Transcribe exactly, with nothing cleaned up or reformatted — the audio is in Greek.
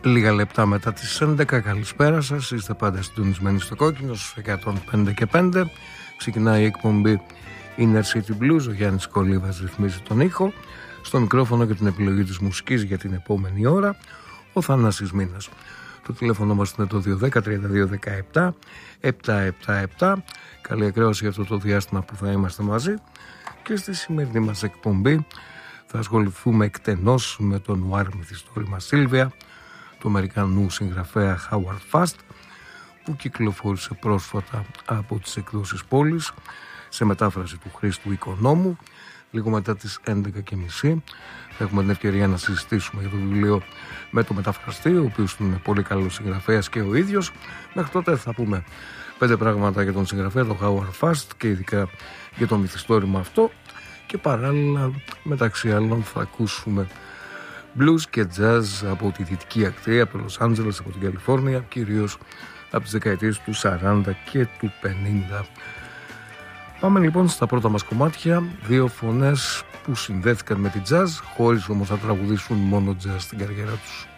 Λίγα λεπτά μετά τις έντεκα, καλησπέρα σας. Είστε πάντα συντονισμένοι στο κόκκινο στους εκατόν πέντε και πέντε. Ξεκινάει η εκπομπή Inner City Blues. Ο Γιάννης Κολίβας ρυθμίζει τον ήχο. Στο μικρόφωνο και την επιλογή της μουσικής για την επόμενη ώρα ο Θανάσης Μήνας. Το τηλέφωνο μας είναι το δύο ένα μηδέν τρία δύο ένα επτά επτά επτά επτά. Καλή ακρόαση για αυτό το διάστημα που θα είμαστε μαζί. Και στη σημερινή μας εκπομπή θα ασχοληθούμε εκτενώς με το νουάρ μυθιστόρημα Σίλβια του Αμερικανού συγγραφέα Howard Fast, που κυκλοφόρησε πρόσφατα από τις εκδόσεις Πόλης σε μετάφραση του Χρήστου Οικονόμου. Λίγο μετά τις έντεκα και μισή θα έχουμε την ευκαιρία να συζητήσουμε για το βιβλίο με το μεταφραστή, ο οποίος είναι πολύ καλός συγγραφέας και ο ίδιος. Μέχρι τότε θα πούμε πέντε πράγματα για τον συγγραφέα, τον Howard Fast, και ειδικά για το μυθιστόρημα αυτό. Και παράλληλα, μεταξύ άλλων, θα ακούσουμε blues και jazz από τη δυτική ακτή, από το Λος Άντζελες, από την Καλιφόρνια, κυρίως από τις δεκαετίες του σαράντα και του πενήντα. Πάμε λοιπόν στα πρώτα μας κομμάτια, δύο φωνές που συνδέθηκαν με την jazz, χωρίς όμως να τραγουδήσουν μόνο jazz στην καριέρα τους.